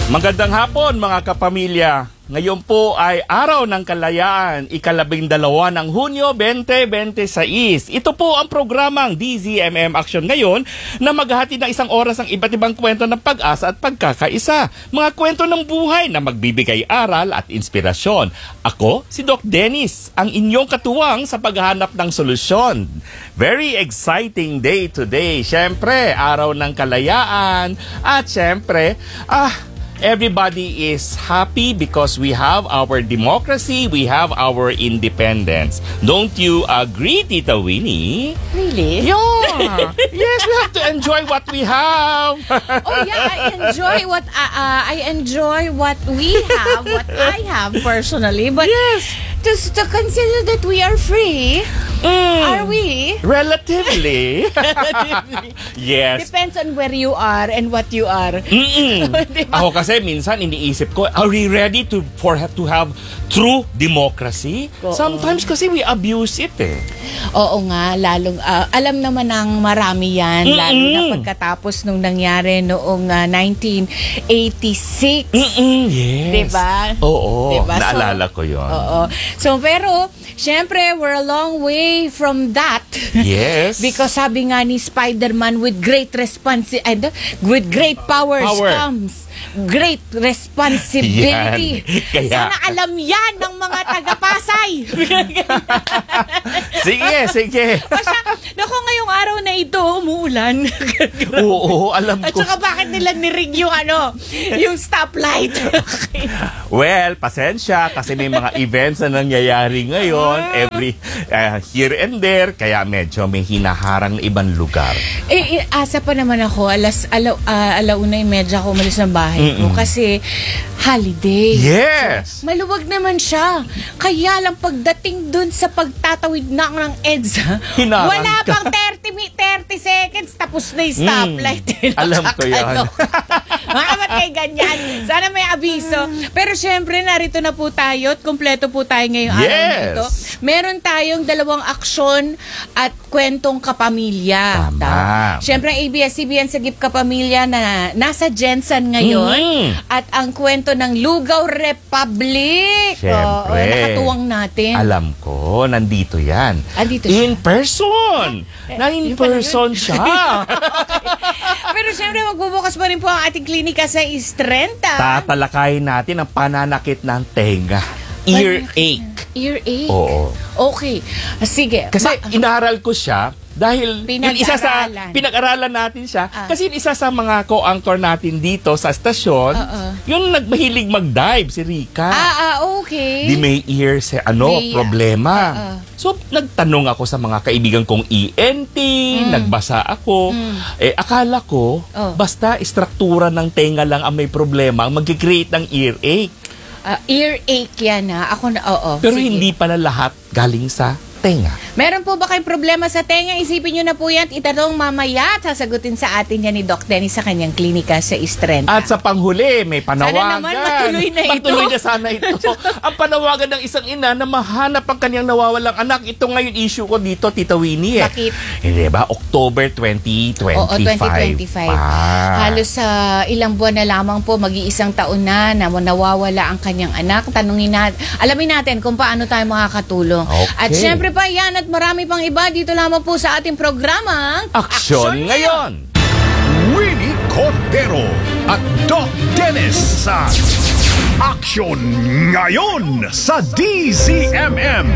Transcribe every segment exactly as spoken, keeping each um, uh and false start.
Magandang hapon mga kapamilya. Ngayon po ay Araw ng Kalayaan, ikalabing dalawa ng Hunyo twenty twenty-six. Ito po ang programang D Z M M Action ngayon na maghahatid ng isang oras ng iba't ibang kwento ng pag-asa at pagkakaisa. Mga kwento ng buhay na magbibigay aral at inspirasyon. Ako, si Doc Dennis, ang inyong katuwang sa paghahanap ng solusyon. Very exciting day today. Siyempre, Araw ng Kalayaan. At siyempre, ah... everybody is happy because we have our democracy, we have our independence. Don't you agree, Tita Winnie? Really? Yeah. Yes, we have to enjoy what we have. Oh yeah, I enjoy what uh, uh, I enjoy what we have, what I have personally. But Yes. just to consider that we are free, Mm. are we? Relatively. Yes. Depends on where you are and what you are. Mm-mm. Diba? Ako kasi minsan iniisip ko, are we ready to for to have true democracy? Oo. Sometimes kasi we abuse it eh. Oo nga, lalong uh, alam naman ng marami yan, Mm-mm. lalo na pagkatapos nung nangyari noong uh, nineteen eighty-six. Mm-mm, yes. Diba? Oo, Diba? So, naalala ko yun. Oo. So, pero, syempre, we're a long way from that. Yes. Because sabi nga ni Spider-Man, with great responsi and with great powers Power. comes great responsibility. Yan. Kaya- Sana alam yan ng mga taga-Pasay. Sige, sige. Basta, naku, ngayong araw na ito, umuulan. Oo, alam At ko. saka bakit nila nirig yung ano, yung stoplight? Well, pasensya kasi may mga events na nangyayari ngayon every uh, here and there, kaya medyo may hinaharang na ibang lugar. Eh, eh, asa pa naman ako, alas, ala, uh, alauna yung medyo ako umalis ng bahay ko kasi holiday. Yes. Maluwag naman siya. Kaya lang pagdating dun sa pagtatawid na ng EDSA, Hinarang wala ka. pang thirty, mi- thirty seconds tapos na yung stoplight. Mm, alam ko yan. Mga ba't kayo ganyan? Sana may abiso. Pero syempre, narito na po tayo at kumpleto po tayo ngayong araw na Yes. ito. Meron tayong dalawang aksyon at kwentong kapamilya. Tama. Syempre, ang A B S C B N sa Gift Kapamilya na nasa Jensen ngayon. Mm. At ang kwento ng Lugaw Republic. Siyempre. Oo, nakatuwang natin. Alam ko, nandito yan. Andito siya. In person. Na in yun pala person yun. siya. Pero syempre, magbubukas pa rin po ang ating klinika sa Istrenta. Tatalakayin natin ang pananakit ng tenga. Earache. Earache? Oo. Okay. Sige. Kasi Ba- inaral ko siya dahil yung isa sa Pinag-aralan. pinag-aralan natin siya Ah. kasi yung isa sa mga co-anchor natin dito sa stasyon, Oo. yung nagmahilig mag-dive si Rika. ah, ah, okay. Di may ear sa ano, May, problema. oo. So, nagtanong ako sa mga kaibigan kong E N T, nagbasa ako. Eh, akala ko, Mm. Oh. basta istruktura ng tenga lang ang may problema, ang mag-create ng earache. Ah, earache yan ha. Ako na, oo. Pero Sige. hindi pala lahat galing sa tenga. Meron po ba kayong problema sa tenga? Isipin nyo na po yan. Itanong mamaya at sasagutin sa atin yan ni Doc Dennis sa kanyang klinika sa Istrenta. At sa panghuli, may panawagan. naman matuloy na ito. Matuloy na sana ito. Ang panawagan ng isang ina na mahanap ang kanyang nawawalang anak. Ito ngayon issue ko dito, Tita Winnie. Eh. Bakit? Hindi ba? October twenty twenty-five. Oo, twenty twenty-five. Pa. Halos sa ilang buwan na lamang po, mag-iisang taon na na nawawala ang kanyang anak. Tanungin natin, alamin natin kung paano tayo makakatulong. Okay. At syempre pa yan at marami pang iba dito lamang po sa ating programang Aksyon ngayon! Winnie Cordero at Doc Dennis sa Action Ngayon sa D Z M M.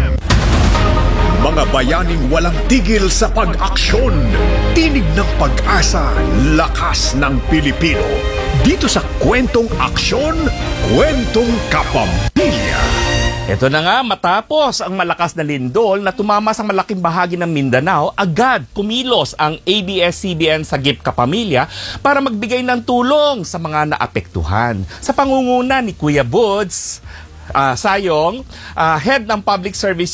Mga bayaning walang tigil sa pag-aksyon. Tinig ng pag-asa, lakas ng Pilipino. Dito sa Kwentong Aksyon, Kwentong Kapamilya. Ito na nga, matapos ang malakas na lindol na tumama sa malaking bahagi ng Mindanao, agad kumilos ang A B S C B N sa Gift Kapamilya para magbigay ng tulong sa mga naapektuhan. Sa pangunguna ni Kuya Buds, uh, Sayong, uh, head ng Public Service Unit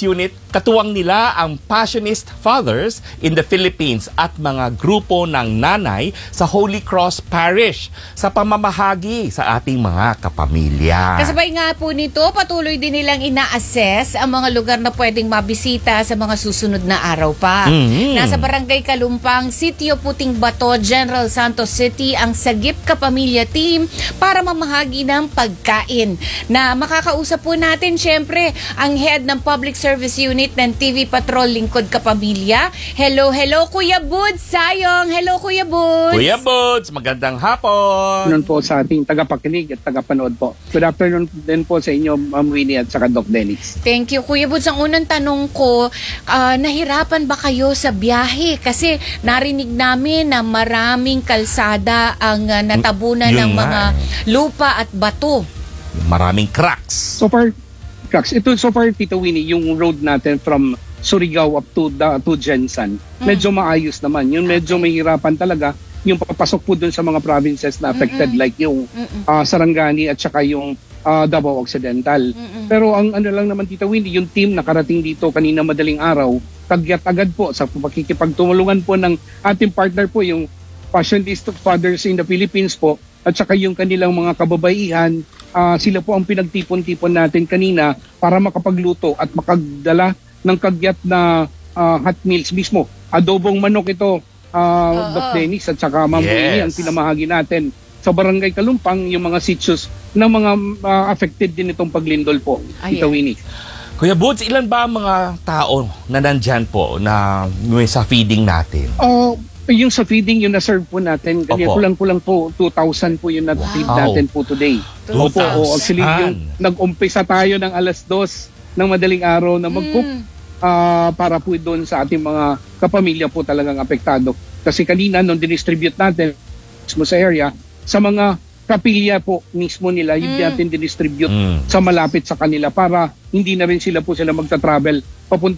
Katuwang nila ang Passionist Fathers in the Philippines at mga grupo ng nanay sa Holy Cross Parish sa pamamahagi sa ating mga kapamilya. Kasabay nga po nito, patuloy din nilang ina-assess ang mga lugar na pwedeng mabisita sa mga susunod na araw pa. Mhm. Nasa Barangay Kalumpang, Sitio Puting Bato, General Santos City, ang Sagip Kapamilya Team para mamahagi ng pagkain. Na makakausap po natin, syempre, ang head ng Public Service Unit ng T V Patrol Lingkod Kapamilya. Hello, hello, Kuya Buds Sayong. Hello, Kuya Buds. Kuya Buds, magandang hapon. Afternoon po sa ating tagapakinig at tagapanood po. Good afternoon din po sa inyo, Ma'am Winnie at saka Doc Dennis. Thank you, Kuya Buds. Ang unang tanong ko, ah, nahirapan ba kayo sa biyahe? Kasi narinig namin na maraming kalsada ang ah, natabunan Yun ng nga mga eh. lupa at bato. Maraming cracks. So far, Cracks, ito so far, Tito Winnie, yung road natin from Surigao up to, the, to Jensan, medyo maayos naman. Yung medyo mahirapan talaga, yung papasok po dun sa mga provinces na affected like yung uh, Sarangani at saka yung uh, Davao Occidental. Pero ang ano lang naman, Tito Winnie, yung team nakarating dito kanina madaling araw, kagyat agad po sa pakikipagtumulungan po ng ating partner po, yung Passionist Fathers in the Philippines po, at saka yung kanilang mga kababaihan. Uh, sila po ang pinagtipon-tipon natin kanina para makapagluto at makagdala ng kagyat na uh, hot meals mismo. Adobong manok ito, uh, Doc Dennis at saka Ma'am Yes. Winnie, ang pinamahagi natin sa Barangay Kalumpang, yung mga sitios na mga uh, affected din itong paglindol po, Ayan. Tito Winnie. Kuya Buds, ilan ba ang mga tao na nandyan po na may sa feeding natin? Uh, yung sa feeding, yung na-serve po natin, kanya Opo. kulang-kulang po, two thousand po yung na-feed Wow. natin po today. two Opo, oh, actually, thousand. yung nag-umpisa tayo ng alas dos ng madaling araw na mag-cook ah, para po doon sa ating mga kapamilya po talagang apektado. Kasi kanina, nung dinistribute natin mismo sa area, sa mga kapilya po mismo nila, yung natin dinistribute Mm. sa malapit sa kanila para hindi na rin sila po sila magta-travel papunta